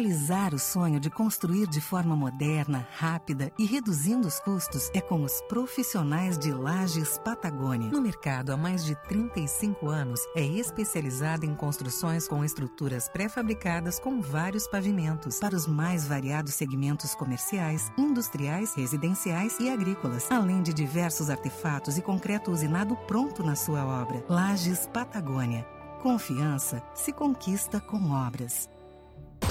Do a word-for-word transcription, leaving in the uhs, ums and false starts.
Realizar o sonho de construir de forma moderna, rápida e reduzindo os custos é com os profissionais de Lajes Patagônia. No mercado há mais de trinta e cinco anos, é especializada em construções com estruturas pré-fabricadas com vários pavimentos para os mais variados segmentos comerciais, industriais, residenciais e agrícolas, além de diversos artefatos e concreto usinado pronto na sua obra. Lajes Patagônia. Confiança se conquista com obras.